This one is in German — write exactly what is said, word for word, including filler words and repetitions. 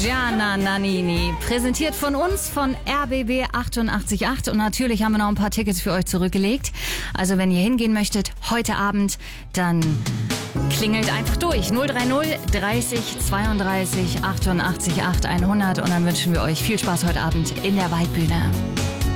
Gianna Nannini, präsentiert von uns von R B B achtundachtzig Komma acht und natürlich haben wir noch ein paar Tickets für euch zurückgelegt. Also wenn ihr hingehen möchtet, heute Abend, dann klingelt einfach durch. null drei null dreißig zweiunddreißig achtundachtzig acht hundert und dann wünschen wir euch viel Spaß heute Abend in der Waldbühne.